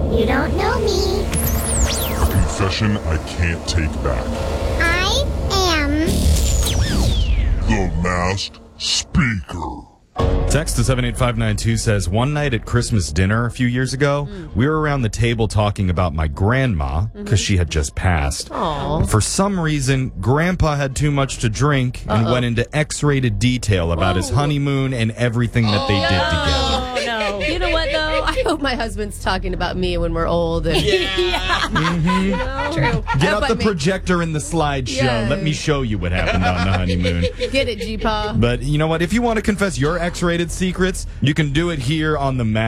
You don't know me. Confession I can't take back. I am The Masked Speaker. Text to 78592 says, one night at Christmas dinner a few years ago, we were around the table talking about my grandma because she had just passed. Aww. For some reason, Grandpa had too much to drink and went into X-rated detail about his honeymoon and everything that they did together. Oh, no. You know what, though? I hope my husband's talking about me when we're old. And, Yeah. you know? True. Get out the projector in the slideshow. Yes. Let me show you what happened on the honeymoon. Get it, G-Pa. But you know what? If you want to confess your X-rated secrets, you can do it here on The